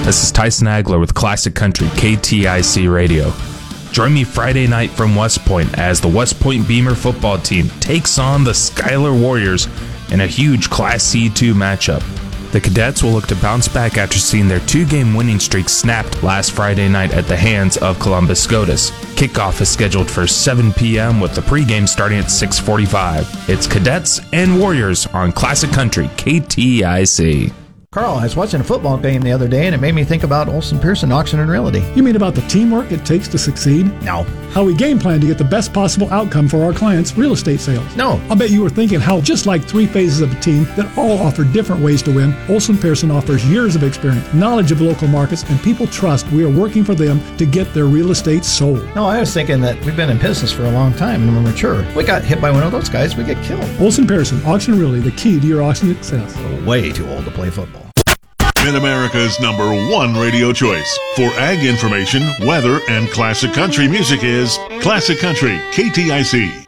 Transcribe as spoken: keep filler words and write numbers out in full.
This is Tyson Agler with Classic Country, K T I C Radio. Join me Friday night from West Point as the West Point Beamer football team takes on the Schuyler Warriors in a huge Class C two matchup. The Cadets will look to bounce back after seeing their two-game winning streak snapped last Friday night at the hands of Columbus SCOTUS. Kickoff is scheduled for seven p.m. with the pregame starting at six forty-five. It's Cadets and Warriors on Classic Country, K T I C. Carl, I was watching a football game the other day, and it made me think about Olson Pearson Auction and Realty. You mean about the teamwork it takes to succeed? No. How we game plan to get the best possible outcome for our clients' real estate sales? No. I'll bet you were thinking how, just like three phases of a team that all offer different ways to win, Olson Pearson offers years of experience, knowledge of local markets, and people trust we are working for them to get their real estate sold. No, I was thinking that we've been in business for a long time and we're mature. We got hit by one of those guys, we get killed. Olson Pearson Auction and Realty, the key to your auction success. We're way too old to play football. Mid-America's number one radio choice for ag information, weather, and classic country music is Classic Country, K T I C.